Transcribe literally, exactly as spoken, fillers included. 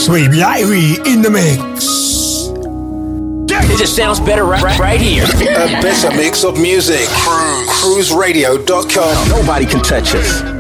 Sweet Larry in the mix. It just sounds better right, right, right here. A better mix of music. Cruise. cruise radio dot com. Nobody can touch us.